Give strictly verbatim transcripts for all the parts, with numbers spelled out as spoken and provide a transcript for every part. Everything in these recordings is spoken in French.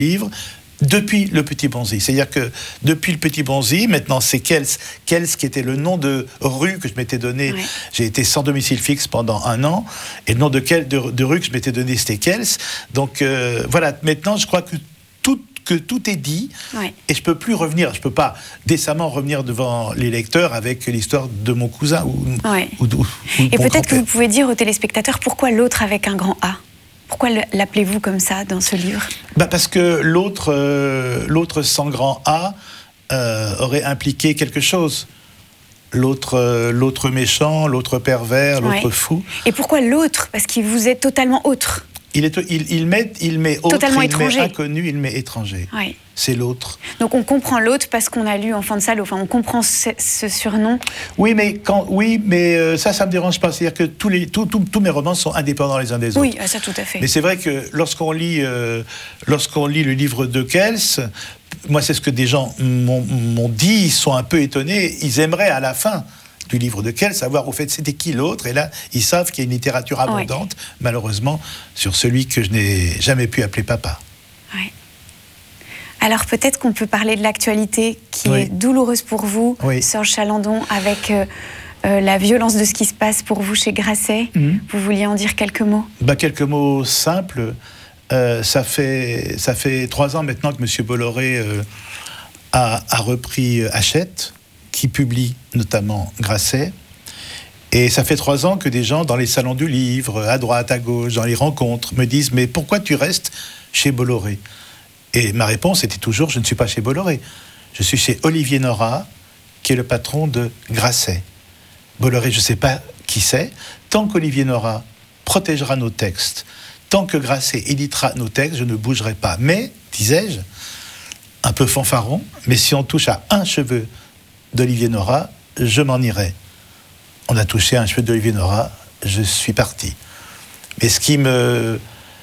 livre depuis Le Petit Bonzi. C'est-à-dire que depuis Le Petit Bonzi, maintenant c'est Kels, Kels qui était le nom de rue que je m'étais donné. Ouais. J'ai été sans domicile fixe pendant un an, et le nom de, quel, de, de rue que je m'étais donné, c'était Kels. Donc euh, voilà, maintenant je crois que tout, que tout est dit, ouais. et je peux plus revenir, je peux pas décemment revenir devant les lecteurs avec l'histoire de mon cousin. Ou, ouais. ou, ou, ou et peut-être que vous pouvez dire aux téléspectateurs pourquoi l'autre avec un grand A. Pourquoi l'appelez-vous comme ça dans ce livre ? Bah parce que l'autre, euh, l'autre sans grand A euh, aurait impliqué quelque chose. L'autre, euh, l'autre méchant, l'autre pervers, l'autre ouais. fou. Et pourquoi l'autre ? Parce qu'il vous est totalement autre. Il, est, il, il, met, il met autre, totalement il étranger. met inconnu, il met étranger. Ouais. C'est l'autre. Donc on comprend l'autre parce qu'on a lu Enfant de Salaud. Enfin, on comprend ce, ce surnom. Oui, mais, quand, oui, mais euh, ça, ça ne me dérange pas. C'est-à-dire que tous, les, tous, tous, tous mes romans sont indépendants les uns des autres. Oui, ça tout à fait. Mais c'est vrai que lorsqu'on lit, euh, lorsqu'on lit le livre de Kels, moi c'est ce que des gens m'ont, m'ont dit, ils sont un peu étonnés, ils aimeraient à la fin du livre de Kels savoir au fait c'était qui l'autre, et là ils savent qu'il y a une littérature abondante, ouais. malheureusement, sur celui que je n'ai jamais pu appeler papa. Ouais. Alors peut-être qu'on peut parler de l'actualité qui oui. est douloureuse pour vous, oui. Serge Chalandon, avec euh, euh, la violence de ce qui se passe pour vous chez Grasset. Mmh. Vous vouliez en dire quelques mots ? Bah, quelques mots simples. Euh, ça, fait, ça fait trois ans maintenant que M. Bolloré euh, a, a repris Hachette, qui publie notamment Grasset. Et ça fait trois ans que des gens dans les salons du livre, à droite, à gauche, dans les rencontres, me disent « Mais pourquoi tu restes chez Bolloré ?» Et ma réponse était toujours « Je ne suis pas chez Bolloré. Je suis chez Olivier Nora, qui est le patron de Grasset. Bolloré, je ne sais pas qui c'est. Tant qu'Olivier Nora protégera nos textes, tant que Grasset éditera nos textes, je ne bougerai pas. Mais, disais-je, un peu fanfaron, mais si on touche à un cheveu d'Olivier Nora, je m'en irai. On a touché à un cheveu d'Olivier Nora, je suis parti. Mais ce qui me,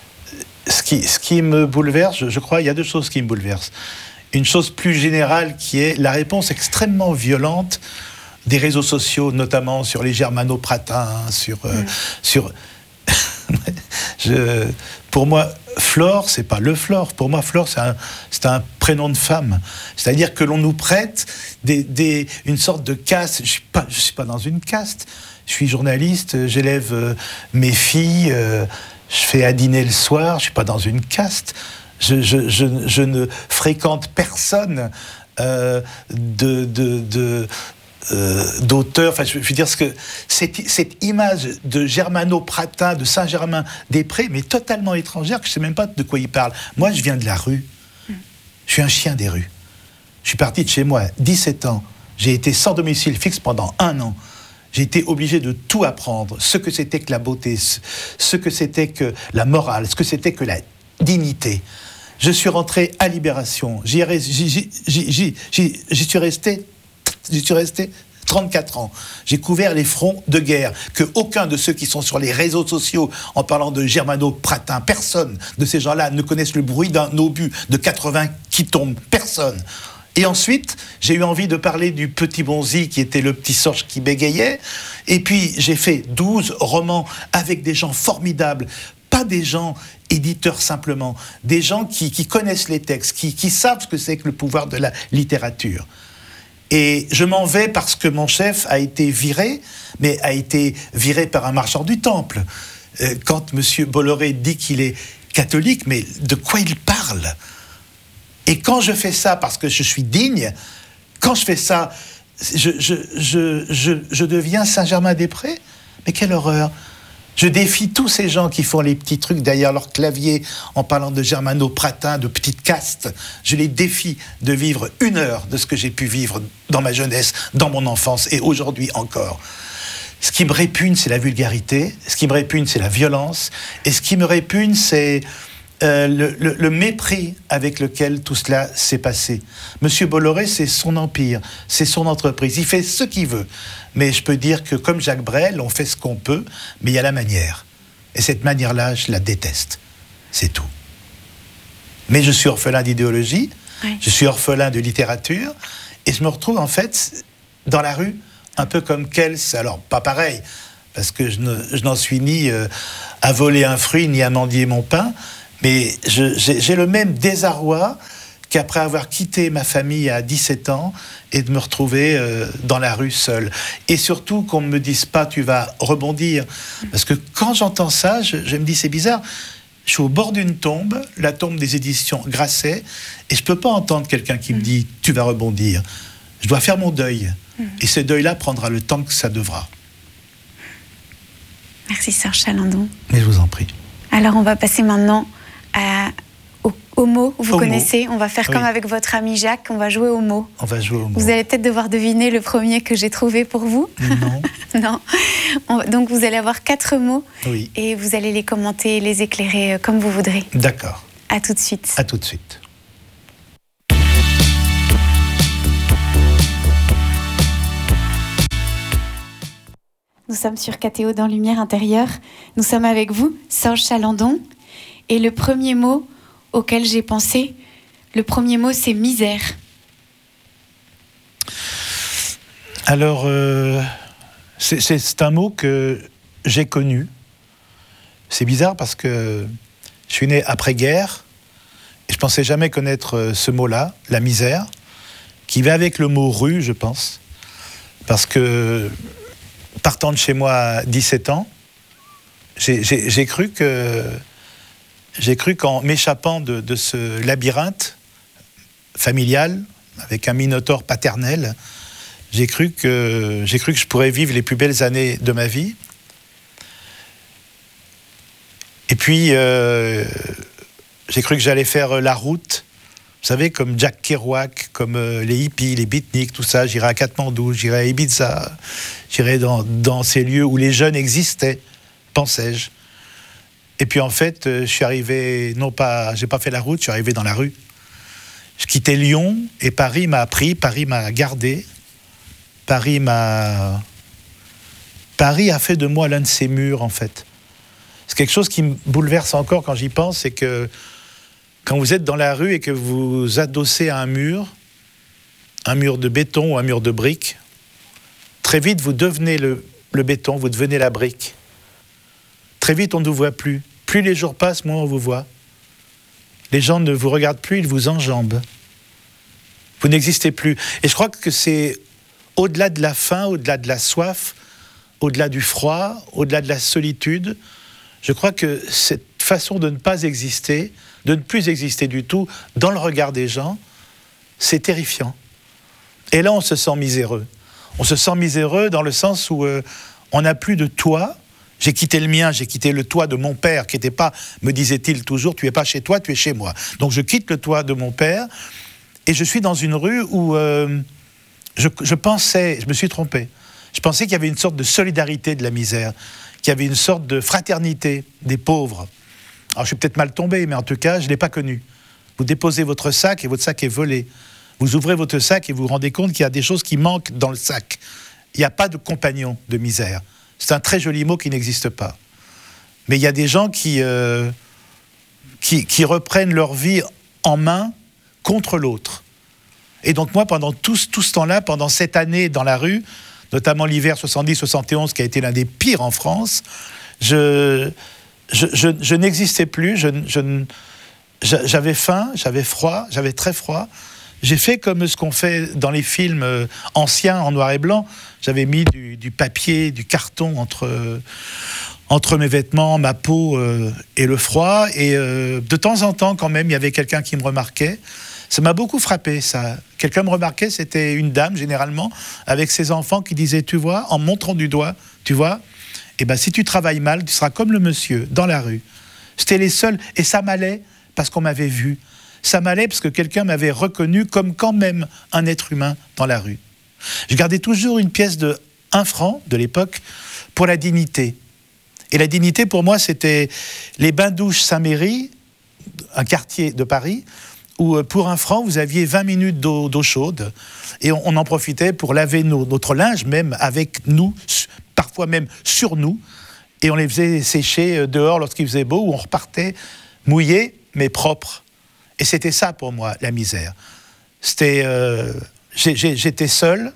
ce qui, ce qui me bouleverse, je, je crois, il y a deux choses qui me bouleversent. Une chose plus générale qui est la réponse extrêmement violente des réseaux sociaux, notamment sur les germano-pratins, sur... Euh, mmh. sur je, pour moi, Flore, c'est pas le Flore. Pour moi, Flore, c'est un, c'est un prénom de femme. C'est-à-dire que l'on nous prête des, des, une sorte de caste. Je suis pas, je suis pas dans une caste. Je suis journaliste, j'élève euh, mes filles, euh, je fais à dîner le soir. Je suis pas dans une caste. Je, je, je, je ne fréquente personne euh, de, de, de Euh, d'auteurs, enfin je veux dire ce que cette, cette image de germano-pratin, de Saint-Germain-des-Prés, mais totalement étrangère, que je ne sais même pas de quoi il parle. Moi, je viens de la rue. Je suis un chien des rues. Je suis parti de chez moi, dix-sept ans. J'ai été sans domicile fixe pendant un an. J'ai été obligé de tout apprendre. Ce que c'était que la beauté, ce que c'était que la morale, ce que c'était que la dignité. Je suis rentré à Libération. J'y, j'y, j'y, j'y, j'y, j'y suis resté J'y suis resté trente-quatre ans. J'ai couvert les fronts de guerre que aucun de ceux qui sont sur les réseaux sociaux en parlant de germano-pratin, personne de ces gens-là ne connaissent le bruit d'un obus de quatre-vingts qui tombe. Personne. Et ensuite, j'ai eu envie de parler du Petit Bonzi qui était le petit Sorge qui bégayait. Et puis, j'ai fait douze romans avec des gens formidables. Pas des gens éditeurs simplement. Des gens qui, qui connaissent les textes, qui, qui savent ce que c'est que le pouvoir de la littérature. Et je m'en vais parce que mon chef a été viré, mais a été viré par un marchand du temple. Euh, quand M. Bolloré dit qu'il est catholique, mais de quoi il parle ? Et quand je fais ça parce que je suis digne, quand je fais ça, je, je, je, je, je deviens Saint-Germain-des-Prés ? Mais quelle horreur ! Je défie tous ces gens qui font les petits trucs derrière leur clavier en parlant de germano-pratin, de petites castes. Je les défie de vivre une heure de ce que j'ai pu vivre dans ma jeunesse, dans mon enfance et aujourd'hui encore. Ce qui me répugne, c'est la vulgarité. Ce qui me répugne, c'est la violence. Et ce qui me répugne, c'est euh, le, le, le mépris avec lequel tout cela s'est passé. Monsieur Bolloré, c'est son empire, c'est son entreprise. Il fait ce qu'il veut. Mais je peux dire que, comme Jacques Brel, on fait ce qu'on peut, mais il y a la manière. Et cette manière-là, je la déteste. C'est tout. Mais je suis orphelin d'idéologie, oui. Je suis orphelin de littérature, et je me retrouve, en fait, dans la rue, un peu comme Kels. Alors, pas pareil, parce que je, ne, je n'en suis ni euh, à voler un fruit, ni à mendier mon pain, Mais je, j'ai, j'ai le même désarroi qu'après avoir quitté ma famille à dix-sept ans et de me retrouver euh, dans la rue seul. Et surtout qu'on ne me dise pas tu vas rebondir. Parce que quand j'entends ça, je, je me dis c'est bizarre. Je suis au bord d'une tombe, la tombe des éditions Grasset, et je ne peux pas entendre quelqu'un qui me dit « tu vas rebondir ». Je dois faire mon deuil. Mmh. Et ce deuil-là prendra le temps que ça devra. Merci, Sœur Chalandon. Mais je vous en prie. Alors, on va passer maintenant à, au, au mot. Vous au connaissez, mot. On va faire oui. comme avec votre ami Jacques, on va jouer au mot. On va jouer au mot. Vous allez peut-être devoir deviner le premier que j'ai trouvé pour vous. Non. Non. On, donc, vous allez avoir quatre mots. Oui. Et vous allez les commenter, les éclairer euh, comme vous voudrez. D'accord. À tout de suite. À tout de suite. Nous sommes sur K T O dans Lumière Intérieure. Nous sommes avec vous, Sœur Chalandon. Et le premier mot auquel j'ai pensé, le premier mot, c'est misère. Alors, euh, c'est, c'est, c'est un mot que j'ai connu. C'est bizarre parce que je suis né après-guerre et je pensais jamais connaître ce mot-là, la misère, qui va avec le mot rue, je pense. Parce que, partant de chez moi à dix-sept ans, j'ai, j'ai, j'ai cru que, j'ai cru qu'en m'échappant de, de ce labyrinthe familial, avec un minotaure paternel, j'ai cru que, j'ai cru que je pourrais vivre les plus belles années de ma vie. Et puis, euh, j'ai cru que j'allais faire la route, vous savez, comme Jack Kerouac, comme euh, les hippies, les beatniks, tout ça. J'irai à Katmandou, j'irai à Ibiza, j'irai dans, dans ces lieux où les jeunes existaient, pensais-je. Et puis en fait, euh, je suis arrivé, non pas, j'ai pas fait la route, je suis arrivé dans la rue. Je quittais Lyon et Paris m'a pris, Paris m'a gardé, Paris m'a, Paris a fait de moi l'un de ses murs en fait. C'est quelque chose qui me bouleverse encore quand j'y pense, c'est que quand vous êtes dans la rue et que vous vous adossez à un mur, un mur de béton ou un mur de briques, très vite vous devenez le, le béton, vous devenez la brique. Très vite on ne vous voit plus. Plus les jours passent, moins on vous voit. Les gens ne vous regardent plus, ils vous enjambent. Vous n'existez plus. Et je crois que c'est au-delà de la faim, au-delà de la soif, au-delà du froid, au-delà de la solitude, je crois que cette façon de ne pas exister, de ne plus exister du tout, dans le regard des gens, c'est terrifiant. Et là, on se sent miséreux. On se sent miséreux dans le sens où euh, on n'a plus de toit. J'ai quitté le mien, j'ai quitté le toit de mon père, qui n'était pas, me disait-il toujours, tu n'es pas chez toi, tu es chez moi. Donc je quitte le toit de mon père, et je suis dans une rue où euh, je, je pensais, je me suis trompé, je pensais qu'il y avait une sorte de solidarité de la misère, qu'il y avait une sorte de fraternité des pauvres. Alors je suis peut-être mal tombé, mais en tout cas, je ne l'ai pas connu. Vous déposez votre sac et votre sac est volé. Vous ouvrez votre sac et vous vous rendez compte qu'il y a des choses qui manquent dans le sac. Il n'y a pas de compagnon de misère. C'est un très joli mot qui n'existe pas. Mais il y a des gens qui, euh, qui, qui reprennent leur vie en main contre l'autre. Et donc moi, pendant tout, tout ce temps-là, pendant cette année dans la rue, notamment l'hiver soixante-dix soixante et onze, qui a été l'un des pires en France, je, je, je, je n'existais plus, je, je, j'avais faim, j'avais froid, j'avais très froid. J'ai fait comme ce qu'on fait dans les films anciens en noir et blanc. J'avais mis du, du papier, du carton entre, entre mes vêtements, ma peau euh, et le froid. Et euh, de temps en temps, quand même, il y avait quelqu'un qui me remarquait. Ça m'a beaucoup frappé, ça. Quelqu'un me remarquait, c'était une dame, généralement, avec ses enfants qui disait, tu vois, en montrant du doigt, tu vois, eh ben, si tu travailles mal, tu seras comme le monsieur, dans la rue. C'était les seuls. Et ça m'allait parce qu'on m'avait vu. Ça m'allait parce que quelqu'un m'avait reconnu comme quand même un être humain dans la rue. Je gardais toujours une pièce de un franc de l'époque pour la dignité. Et la dignité, pour moi, c'était les bains-douches Saint-Méry, un quartier de Paris, où pour un franc, vous aviez vingt minutes d'eau, d'eau chaude, et on, on en profitait pour laver nos, notre linge, même avec nous, parfois même sur nous, et on les faisait sécher dehors lorsqu'il faisait beau, où on repartait mouillé, mais propre. Et c'était ça pour moi, la misère. C'était, euh, j'ai, j'ai, j'étais seul,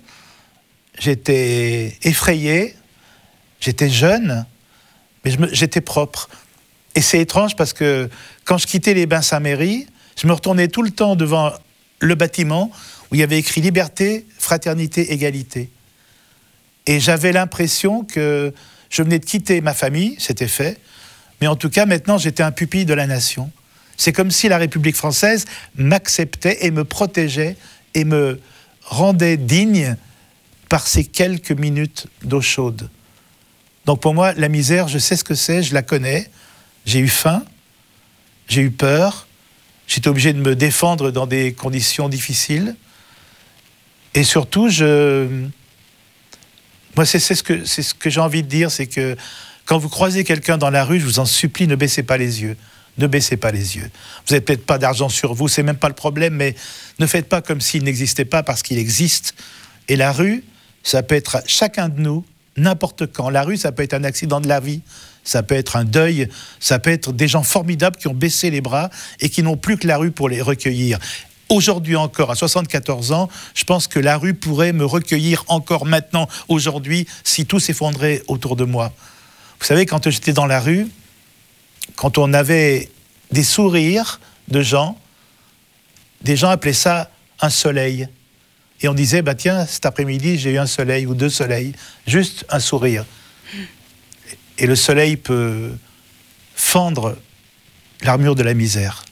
j'étais effrayé, j'étais jeune, mais je me, j'étais propre. Et c'est étrange parce que quand je quittais les Bains Saint-Méry, je me retournais tout le temps devant le bâtiment où il y avait écrit liberté, fraternité, égalité. Et j'avais l'impression que je venais de quitter ma famille, c'était fait, mais en tout cas maintenant j'étais un pupille de la nation. C'est comme si la République française m'acceptait et me protégeait et me rendait digne par ces quelques minutes d'eau chaude. Donc pour moi, la misère, je sais ce que c'est, je la connais. J'ai eu faim, j'ai eu peur, j'étais obligé de me défendre dans des conditions difficiles. Et surtout, je... moi, c'est, c'est ce que, c'est ce que j'ai envie de dire, c'est que quand vous croisez quelqu'un dans la rue, je vous en supplie, ne baissez pas les yeux. Ne baissez pas les yeux. Vous n'avez peut-être pas d'argent sur vous, c'est même pas le problème, mais ne faites pas comme s'il n'existait pas, parce qu'il existe. Et la rue, ça peut être chacun de nous, n'importe quand. La rue, ça peut être un accident de la vie, ça peut être un deuil, ça peut être des gens formidables qui ont baissé les bras et qui n'ont plus que la rue pour les recueillir. Aujourd'hui encore, à soixante-quatorze ans, je pense que la rue pourrait me recueillir encore maintenant, aujourd'hui, si tout s'effondrait autour de moi. Vous savez, quand j'étais dans la rue, quand on avait des sourires de gens, des gens appelaient ça un soleil. Et on disait, bah tiens, cet après-midi, j'ai eu un soleil ou deux soleils, juste un sourire. Et le soleil peut fendre l'armure de la misère.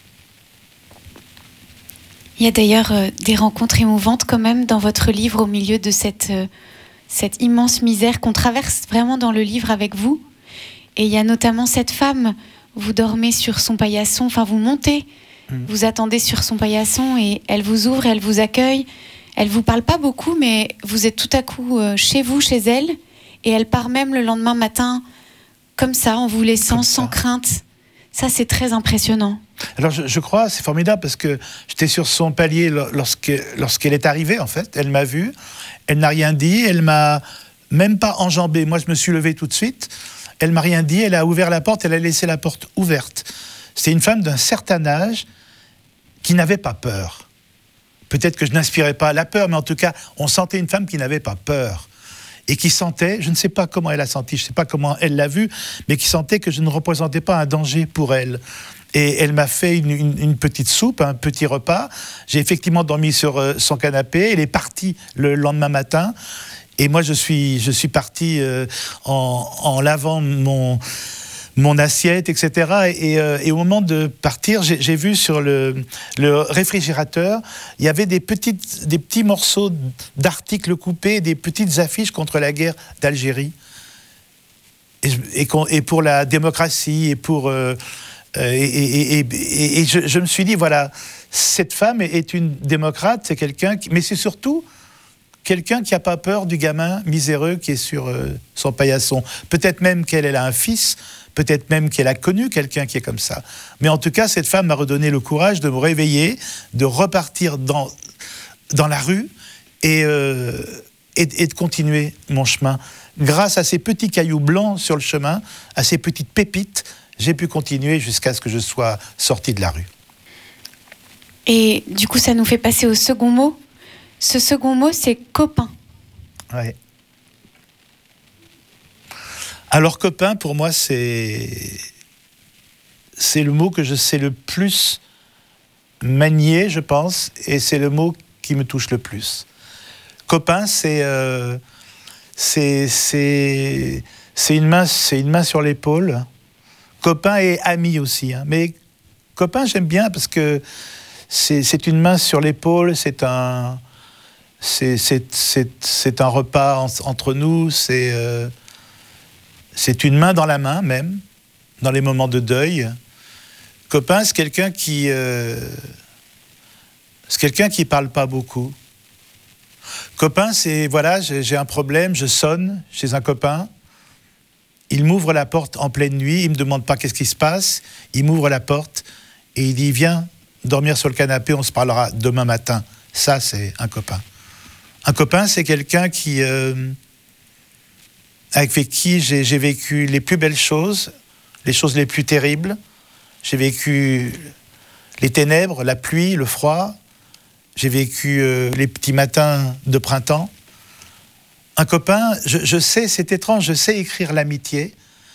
Il y a d'ailleurs euh, des rencontres émouvantes quand même dans votre livre au milieu de cette, euh, cette immense misère qu'on traverse vraiment dans le livre avec vous. Et il y a notamment cette femme, vous dormez sur son paillasson, enfin vous montez, mmh. vous attendez sur son paillasson et elle vous ouvre, elle vous accueille. Elle vous parle pas beaucoup, mais vous êtes tout à coup euh, chez vous, chez elle, et elle part même le lendemain matin, comme ça, en vous laissant sans crainte. Ça, c'est très impressionnant. Alors, je, je crois, c'est formidable, parce que j'étais sur son palier lorsque, lorsqu'elle est arrivée, en fait. Elle m'a vu, elle n'a rien dit, elle m'a même pas enjambé. Moi, je me suis levé tout de suite. Elle m'a rien dit, elle a ouvert la porte, elle a laissé la porte ouverte. C'était une femme d'un certain âge qui n'avait pas peur. Peut-être que je n'inspirais pas la peur, mais en tout cas, on sentait une femme qui n'avait pas peur. Et qui sentait, je ne sais pas comment elle a senti, je ne sais pas comment elle l'a vu, mais qui sentait que je ne représentais pas un danger pour elle. Et elle m'a fait une, une, une petite soupe, un petit repas. J'ai effectivement dormi sur euh, son canapé. Elle est partie le lendemain matin. Et moi, je suis, je suis parti euh, en, en lavant mon... mon assiette, et cetera. Et, euh, et au moment de partir, j'ai, j'ai vu sur le, le réfrigérateur, il y avait des, petites, des petits morceaux d'articles coupés, des petites affiches contre la guerre d'Algérie. Et, et, et pour la démocratie, et pour... Euh, et, et, et, et, et je, je me suis dit, voilà, cette femme est une démocrate, c'est quelqu'un qui... Mais c'est surtout quelqu'un qui n'a pas peur du gamin miséreux qui est sur euh, son paillasson. Peut-être même qu'elle elle a un fils, peut-être même qu'elle a connu quelqu'un qui est comme ça. Mais en tout cas, cette femme m'a redonné le courage de me réveiller, de repartir dans, dans la rue et, euh, et, et de continuer mon chemin. Grâce à ces petits cailloux blancs sur le chemin, à ces petites pépites, j'ai pu continuer jusqu'à ce que je sois sorti de la rue. Et du coup, ça nous fait passer au second mot. Ce second mot, c'est copain. Oui. Alors, copain, pour moi, c'est... c'est le mot que je sais le plus manier, je pense, et c'est le mot qui me touche le plus. Copain, c'est... Euh... c'est, c'est... c'est une main, c'est une main sur l'épaule. Copain et ami aussi. Hein. Mais copain, j'aime bien parce que c'est, c'est une main sur l'épaule, c'est un... C'est, c'est, c'est, c'est un repas en, entre nous, c'est, euh, c'est une main dans la main même, dans les moments de deuil. Copain, c'est quelqu'un qui euh, c'est quelqu'un qui parle pas beaucoup. Copain, c'est, voilà, j'ai, j'ai un problème, je sonne chez un copain, il m'ouvre la porte en pleine nuit, il me demande pas qu'est-ce qui se passe, il m'ouvre la porte et il dit, viens dormir sur le canapé, on se parlera demain matin. Ça, c'est un copain. Un copain, c'est quelqu'un qui, euh, avec qui j'ai, j'ai vécu les plus belles choses, les choses les plus terribles. J'ai vécu les ténèbres, la pluie, le froid. J'ai vécu euh, les petits matins de printemps. Un copain, je, je sais, c'est étrange, je sais écrire l'amitié.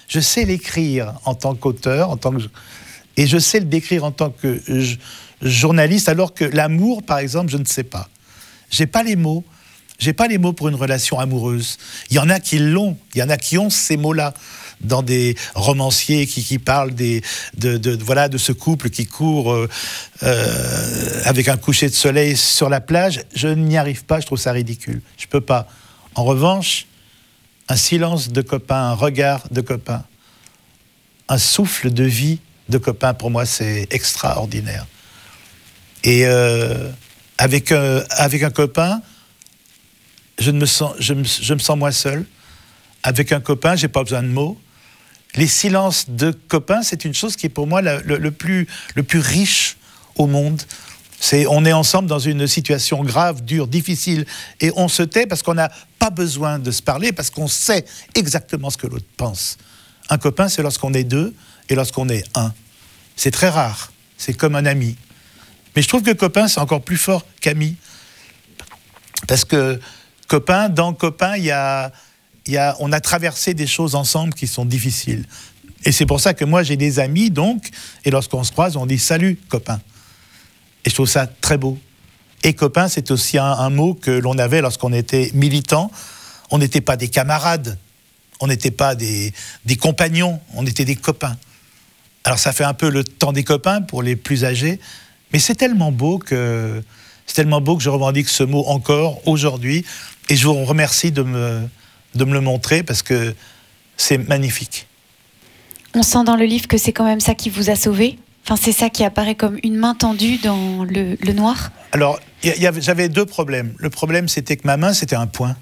je sais l'écrire en tant qu'auteur, en tant que, et je sais le décrire en tant que je, journaliste, alors que l'amour, par exemple, je ne sais pas. J'ai pas les mots. J'ai pas les mots pour une relation amoureuse. Il y en a qui l'ont. Il y en a qui ont ces mots-là dans des romanciers qui, qui parlent des, de, de, voilà, de ce couple qui court euh, euh, avec un coucher de soleil sur la plage. Je n'y arrive pas. Je trouve ça ridicule. Je peux pas. En revanche, un silence de copain, un regard de copain, un souffle de vie de copain, pour moi, c'est extraordinaire. Et euh, avec, euh, avec un copain, je, ne me sens, je, me, je me sens moi seul. Avec un copain, j'ai pas besoin de mots. Les silences de copains, c'est une chose qui est pour moi la, le, le, plus, le plus riche au monde. C'est, on est ensemble dans une situation grave, dure, difficile, et on se tait parce qu'on n'a pas besoin de se parler, parce qu'on sait exactement ce que l'autre pense. Un copain, c'est lorsqu'on est deux et lorsqu'on est un. C'est très rare. C'est comme un ami. Mais je trouve que copain, c'est encore plus fort qu'ami. Parce que copain, dans copain, il y a, y a, on a traversé des choses ensemble qui sont difficiles. Et c'est pour ça que moi, j'ai des amis, donc, et lorsqu'on se croise, on dit « Salut, copain ». Et je trouve ça très beau. Et copain, c'est aussi un, un mot que l'on avait lorsqu'on était militant. On n'était pas des camarades, on n'était pas des, des compagnons, on était des copains. Alors ça fait un peu le temps des copains pour les plus âgés, mais c'est tellement beau que c'est tellement beau que je revendique ce mot encore aujourd'hui, et je vous remercie de me, de me le montrer parce que c'est magnifique. On sent dans le livre que c'est quand même ça qui vous a sauvé. Enfin, c'est ça qui apparaît comme une main tendue dans le, le noir. Alors, y y avait, j'avais deux problèmes. Le problème, c'était que ma main, c'était un poing.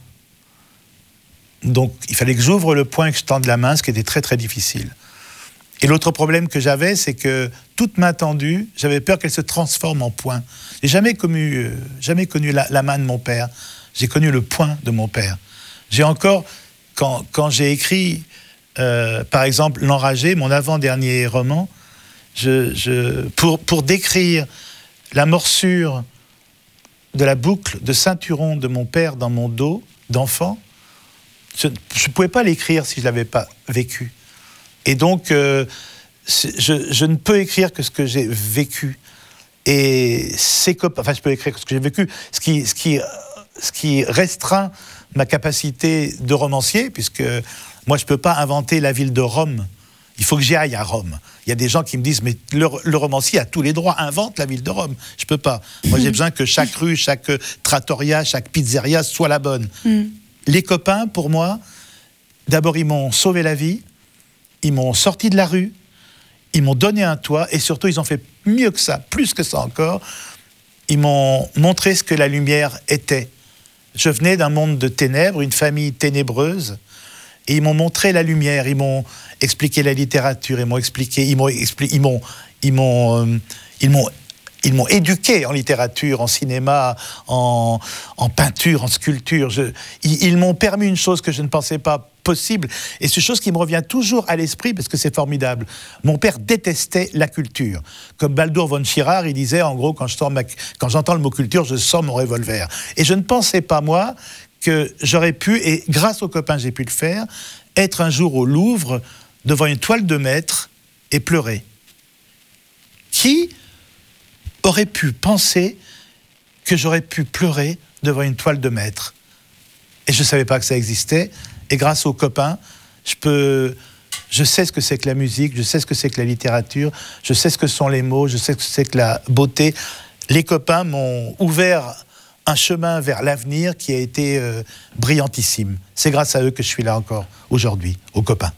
Donc, il fallait que j'ouvre le poing et que je tende la main, ce qui était très, très difficile. Et l'autre problème que j'avais, c'est que toute main tendue, j'avais peur qu'elle se transforme en poing. J'ai jamais connu, euh, jamais connu la, la main de mon père. J'ai connu le poing de mon père. J'ai encore, quand, quand j'ai écrit, euh, par exemple, L'Enragé, mon avant-dernier roman, je, je, pour, pour décrire la morsure de la boucle de ceinturon de mon père dans mon dos d'enfant, je ne pouvais pas l'écrire si je ne l'avais pas vécu. Et donc, euh, je, je ne peux écrire que ce que j'ai vécu. Et c'est copains, enfin, je peux écrire que ce que j'ai vécu, ce qui, ce qui, ce qui restreint ma capacité de romancier, puisque moi, je ne peux pas inventer la ville de Rome. Il faut que j'y aille à Rome. Il y a des gens qui me disent, mais le, le romancier a tous les droits, invente la ville de Rome. Je ne peux pas. Moi, j'ai besoin que chaque rue, chaque trattoria, chaque pizzeria soit la bonne. Mm. Les copains, pour moi, d'abord, ils m'ont sauvé la vie, ils m'ont sorti de la rue, ils m'ont donné un toit, et surtout, ils ont fait mieux que ça, plus que ça encore. Ils m'ont montré ce que la lumière était. Je venais d'un monde de ténèbres, une famille ténébreuse, et ils m'ont montré la lumière, ils m'ont expliqué la littérature, ils m'ont expliqué, ils m'ont, expli- ils m'ont, ils m'ont, euh, ils m'ont, ils m'ont éduqué en littérature, en cinéma, en, en peinture, en sculpture. Je, ils, ils m'ont permis une chose que je ne pensais pas possible, et c'est une chose qui me revient toujours à l'esprit parce que c'est formidable. Mon père détestait la culture. Comme Baldur von Schirach, il disait, en gros, quand, je sors ma, quand j'entends le mot culture, je sors mon revolver. Et je ne pensais pas, moi, que j'aurais pu, et grâce aux copains j'ai pu le faire, être un jour au Louvre devant une toile de maître et pleurer. Qui aurait pu penser que j'aurais pu pleurer devant une toile de maître? Et je ne savais pas que ça existait, et grâce aux copains, je peux, je sais ce que c'est que la musique, je sais ce que c'est que la littérature, je sais ce que sont les mots, je sais ce que c'est que la beauté. Les copains m'ont ouvert un chemin vers l'avenir qui a été euh, brillantissime. C'est grâce à eux que je suis là encore aujourd'hui, aux copains.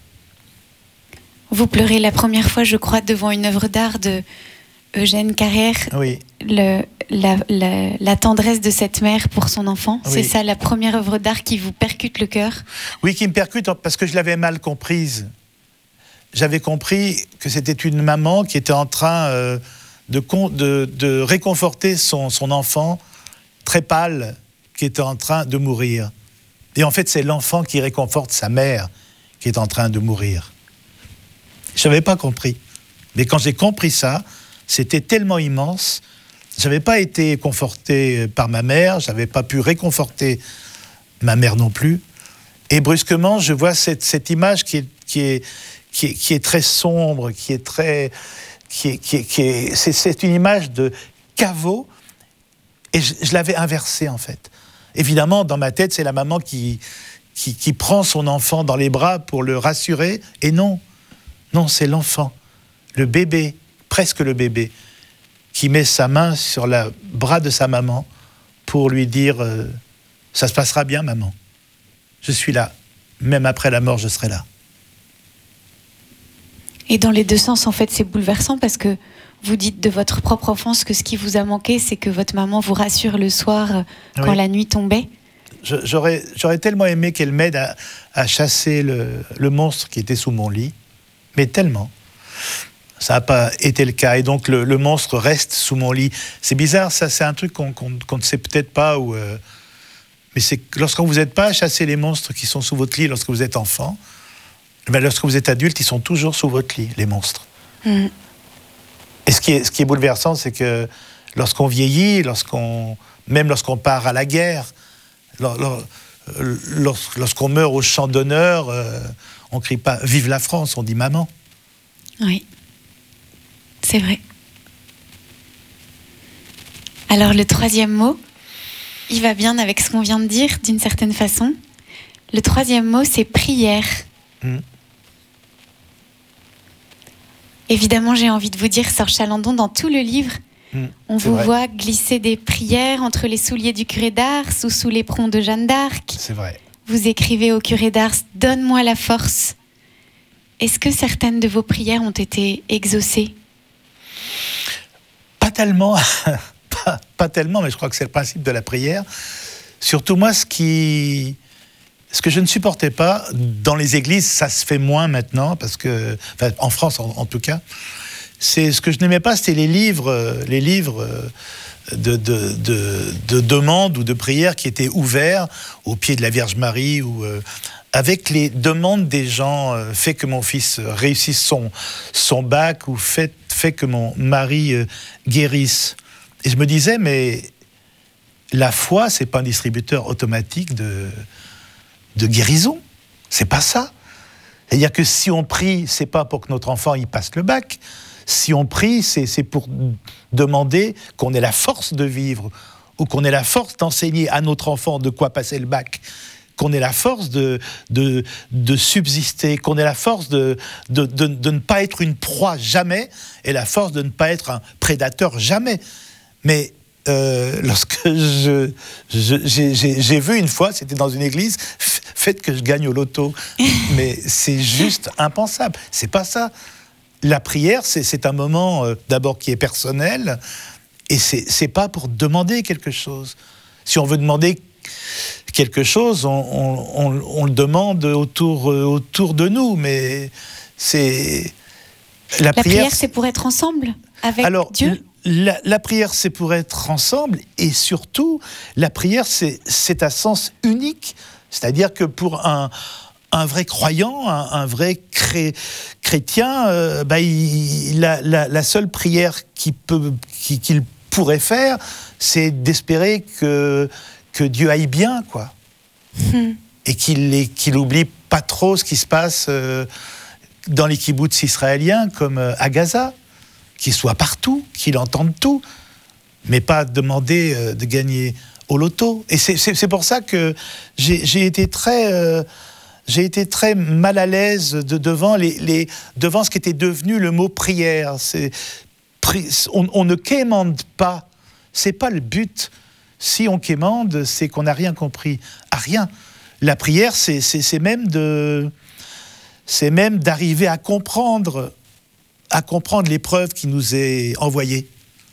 Vous pleurez la première fois, je crois, devant une œuvre d'art de Eugène Carrère. Oui. Le, la, la, la tendresse de cette mère pour son enfant. Oui. C'est ça, la première œuvre d'art qui vous percute le cœur? Oui, qui me percute parce que je l'avais mal comprise. J'avais compris que c'était une maman qui était en train euh, de, de, de réconforter son, son enfant très pâle, qui était en train de mourir. Et en fait, c'est l'enfant qui réconforte sa mère qui est en train de mourir. Je n'avais pas compris. Mais quand j'ai compris ça, c'était tellement immense. Je n'avais pas été conforté par ma mère, je n'avais pas pu réconforter ma mère non plus. Et brusquement, je vois cette, cette image qui est, qui, est, qui est, qui est très sombre, qui est très... Qui est, qui est, qui est, c'est, c'est une image de caveau, et je, je l'avais inversée, en fait. Évidemment, dans ma tête, c'est la maman qui, qui, qui prend son enfant dans les bras pour le rassurer, et non, non, c'est l'enfant, le bébé, presque le bébé, qui met sa main sur le bras de sa maman pour lui dire euh, « Ça se passera bien, maman. Je suis là. Même après la mort, je serai là. » Et dans les deux sens, en fait, c'est bouleversant parce que vous dites de votre propre enfance que ce qui vous a manqué, c'est que votre maman vous rassure le soir quand oui. la nuit tombait. Je, j'aurais, j'aurais tellement aimé qu'elle m'aide à, à chasser le, le monstre qui était sous mon lit, mais tellement. Ça n'a pas été le cas, et donc le, le monstre reste sous mon lit. C'est bizarre, ça, c'est un truc qu'on, qu'on, qu'on ne sait peut-être pas, ou, euh, mais c'est que lorsque vous n'êtes pas à chasser les monstres qui sont sous votre lit lorsque vous êtes enfant, ben lorsque vous êtes adulte, ils sont toujours sous votre lit, les monstres. Mmh. Et ce qui est, ce qui est bouleversant, c'est que lorsqu'on vieillit, lorsqu'on, même lorsqu'on part à la guerre, lors, lors, lorsqu'on meurt au champ d'honneur, euh, on ne crie pas « Vive la France », on dit « Maman ». Oui, c'est vrai. Alors le troisième mot, il va bien avec ce qu'on vient de dire, d'une certaine façon. Le troisième mot, c'est prière. Mmh. Évidemment, j'ai envie de vous dire, Sœur Chalandon, dans tout le livre, mmh, on vous vrai. voit glisser des prières entre les souliers du curé d'Ars ou sous l'éperon de Jeanne d'Arc. C'est vrai. Vous écrivez au curé d'Ars « Donne-moi la force ». Est-ce que certaines de vos prières ont été exaucées ? Pas tellement, pas, pas tellement, mais je crois que c'est le principe de la prière. Surtout moi, ce qui... Ce que je ne supportais pas, dans les églises, ça se fait moins maintenant, parce que, enfin, en France en, en tout cas, c'est ce que je n'aimais pas, c'était les livres, les livres de, de, de, de demandes ou de prières qui étaient ouverts au pied de la Vierge Marie, ou euh, avec les demandes des gens, euh, fait que mon fils réussisse son, son bac, ou fait, fait que mon mari euh, guérisse. Et je me disais, mais la foi, c'est pas un distributeur automatique de... de guérison, c'est pas ça. C'est-à-dire que si on prie, c'est pas pour que notre enfant y passe le bac. Si on prie, c'est, c'est pour demander qu'on ait la force de vivre, ou qu'on ait la force d'enseigner à notre enfant de quoi passer le bac, qu'on ait la force de, de, de subsister, qu'on ait la force de, de, de, de ne pas être une proie jamais, et la force de ne pas être un prédateur jamais. Mais Euh, lorsque je, je, j'ai, j'ai, j'ai vu une fois, c'était dans une église, f- faites que je gagne au loto. Mais c'est juste impensable. C'est pas ça. La prière, c'est, c'est un moment euh, d'abord qui est personnel, et c'est, c'est pas pour demander quelque chose. Si on veut demander quelque chose, on, on, on, on le demande autour, euh, autour de nous, mais c'est... La, la prière, prière, c'est pour être ensemble avec Alors, Dieu. La, la prière, c'est pour être ensemble, et surtout, la prière, c'est, c'est à sens unique. C'est-à-dire que pour un, un vrai croyant, un, un vrai cré, chrétien, euh, bah, il, la, la, la seule prière qu'il, peut, qu'il, qu'il pourrait faire, c'est d'espérer que, que Dieu aille bien, quoi. Mmh. Et qu'il, qu'il oublie pas trop ce qui se passe euh, dans les kibboutz israéliens, comme euh, à Gaza. Qu'il soit partout, qu'il entende tout, mais pas demander euh, de gagner au loto. Et c'est, c'est, c'est pour ça que j'ai, j'ai, été très, euh, j'ai été très mal à l'aise de, devant, les, les, devant ce qui était devenu le mot prière. C'est, pri, on, on ne quémande pas, c'est pas le but. Si on quémande, c'est qu'on n'a rien compris. À rien. La prière, c'est, c'est, c'est, même, de, c'est même d'arriver à comprendre à comprendre l'épreuve qui nous est envoyée.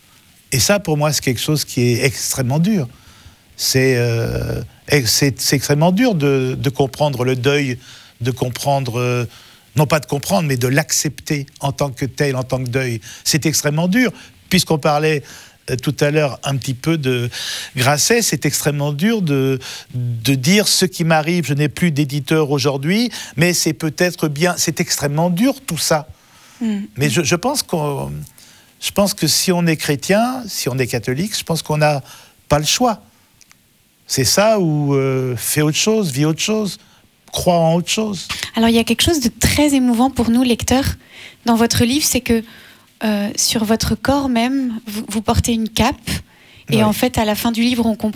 Et ça, pour moi, c'est quelque chose qui est extrêmement dur. C'est, euh, c'est, c'est extrêmement dur de, de comprendre le deuil, de comprendre, euh, non pas de comprendre, mais de l'accepter en tant que tel, en tant que deuil. C'est extrêmement dur. Puisqu'on parlait euh, tout à l'heure un petit peu de Grasset, c'est extrêmement dur de, de dire ce qui m'arrive, je n'ai plus d'éditeur aujourd'hui, mais c'est peut-être bien, c'est extrêmement dur tout ça. Mmh. Mais je, je, pense qu'on, je pense que si on est chrétien, si on est catholique, je pense qu'on n'a pas le choix. C'est ça, ou euh, fais autre chose, vis autre chose. croire en autre chose. Alors il y a quelque chose de très émouvant pour nous lecteurs dans votre livre, c'est que euh, sur votre corps même, vous, vous portez une cape. Et oui. En fait, à la fin du livre, on comprend